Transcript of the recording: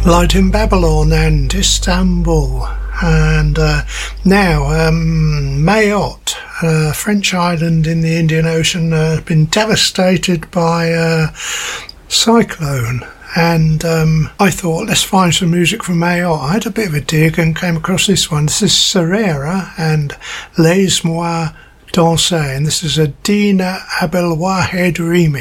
Light in Babylon and Istanbul. And now Mayotte, a French island in the Indian Ocean, been devastated by a cyclone. And I thought, let's find some music from Mayotte. I had a bit of a dig and came across this one. This is Serera and Laisse-moi danser, and this is a Dina Abdelwahed remix.